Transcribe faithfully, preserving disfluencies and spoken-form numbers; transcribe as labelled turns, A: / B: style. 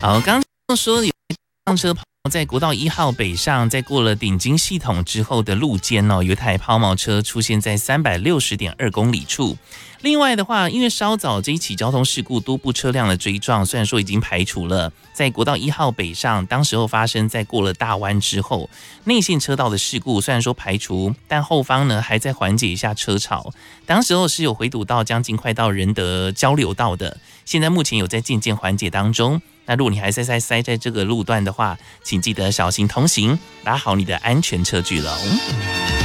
A: 好，刚刚说有上车在国道一号北上，在过了顶金系统之后的路肩哦，有一台抛锚车出现在三百六十点二公里处。另外的话，因为稍早这一起交通事故多部车辆的追撞，虽然说已经排除了，在国道一号北上，当时候发生在过了大弯之后，内线车道的事故虽然说排除，但后方呢还在缓解一下车潮。当时候是有回堵到将近快到仁德交流道的，现在目前有在渐渐缓解当中。那如果你还在塞塞在这个路段的话，请记得小心通行，拉好你的安全车距喽。